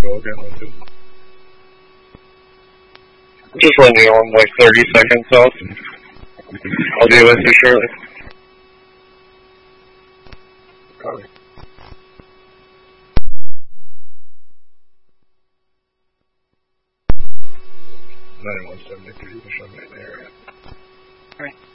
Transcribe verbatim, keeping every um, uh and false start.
Go again with it. Just letting you know I'm like thirty seconds off. I'll be with you shortly. Copy. ninety-one seventy-three, which I'm in the area. Alright.